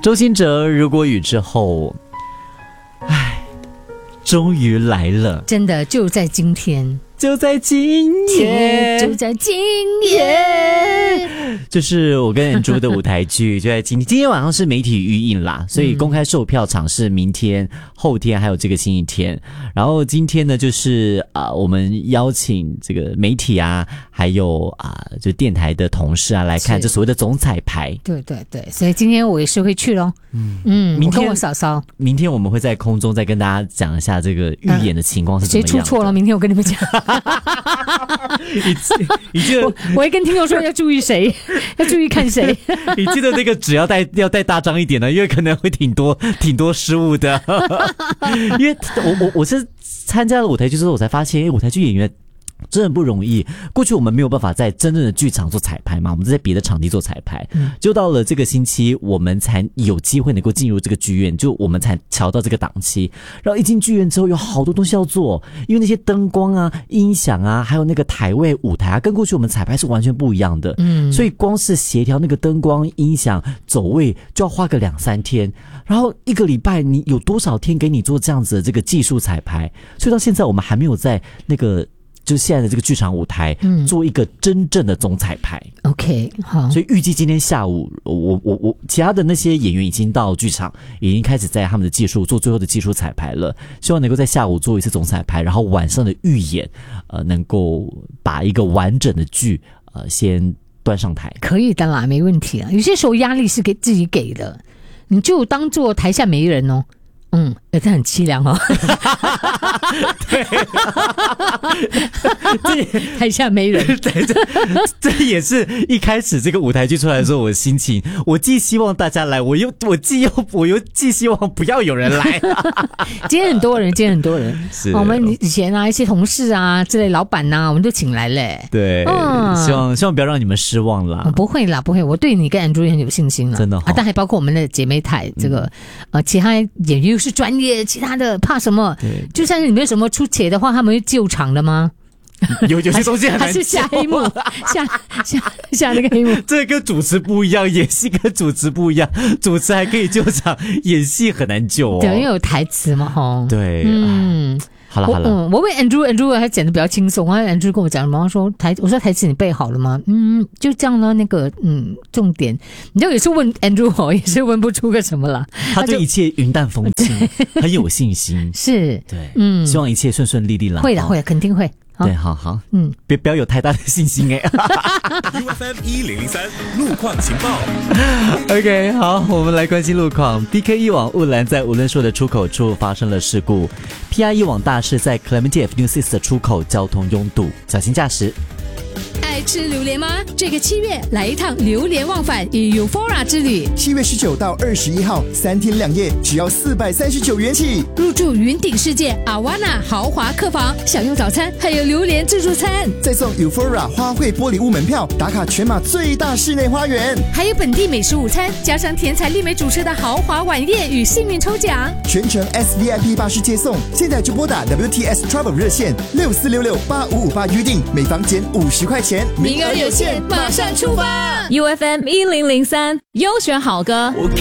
周兴哲如果雨之后，终于来了， 真的就在今天， 就在今夜， 就在今夜。 就是我跟 Andrew 的舞台剧就在今天晚上是媒体预映啦，所以公开售票场是明天、后天还有这个星期天。然后今天呢，就是我们邀请这个媒体啊，还有就电台的同事啊来看这所谓的总彩排。 对对对，所以今天我也是会去咯。明天我跟我嫂嫂，明天我们会在空中再跟大家讲一下这个预演的情况是怎么样的。 谁出错了？明天我跟你们讲。我会跟听众说要注意谁，要注意看谁。 你记得那个纸要带大张一点呢，因为可能会挺多失误的。因为我是参加了舞台剧之后，我才发现，舞台剧演员真的不容易。过去我们没有办法在真正的剧场做彩排嘛，我们在别的场地做彩排。就到了这个星期，我们才有机会能够进入这个剧院，就我们才瞧到这个档期。然后一进剧院之后，有好多东西要做，因为那些灯光啊、音响啊，还有那个台位、舞台啊，跟过去我们彩排是完全不一样的。所以光是协调那个灯光、音响、走位，就要花个2-3天。然后一个礼拜，你有多少天给你做这样子的这个技术彩排？所以到现在我们还没有在那个。就是现在的这个剧场舞台，做一个真正的总彩排。 OK， 好。 所以预计今天下午，我其他的那些演员已经到剧场，已经开始在他们的技术做最后的技术彩排了。希望能够在下午做一次总彩排，然后晚上的预演，能够把一个完整的剧，先端上台。 可以的啦，没问题啊。有些时候压力是给自己给的，你就当做台下没人哦。这很凄凉哦。 对， 台下没人。 对，这也是一开始这个舞台剧出来的时候我的心情。我既希望大家来，我又既希望不要有人来。 今天很多人，是我们以前一些同事啊之类老板啊，我们都请来嘞。 对，希望不要让你们失望啦。 不会啦，不会，我对你跟 Andrew 很有信心了， 真的。 但还包括我们的姐妹台，这个其他演员是专业，其他的怕什么？就算是你没有什么出糗的话，他们会救场的吗？ 有些东西很难救， 还是下黑幕，下那个黑幕。 这跟主持不一样，演戏跟主持不一样，主持还可以救场，演戏很难救哦。 对，因为有台词嘛，哈。 对，好了， 我问 Andrew 还讲得比较轻松啊。Andrew 跟我讲什么？我说台词你背好了吗？就这样呢。那个重点，你就也是问 Andrew 也是问不出个什么了。 他对一切云淡风轻，很有信心。 是， 对，希望一切顺顺利利啦。 会的，肯定会。 对，好，不要有太大的信心 UFM 1003路况情报。 OK， 好，我们来关心路况。BK 一往雾兰在无论说的出口处发生了事故 ，PR 一往大势在 Clementi Avenue 6的出口交通拥堵，小心驾驶。 爱吃榴莲吗？这个7月来一趟榴莲忘返与 Euphoria 之旅。 7月19到21号，3天2夜，只要439元起。 入住云顶世界 Awana 豪华客房，享用早餐，还有榴莲自助餐， 再送 Euphoria 花卉玻璃屋门票，打卡全马最大室内花园， 还有本地美食午餐，加上甜彩丽美主持的豪华晚宴与幸运抽奖， 全程 SVIP 巴士接送。现在就拨打 WTS Travel 热线64668558预定，每房减50块钱。 名额有限，马上出发。 UFM 1003优选好歌。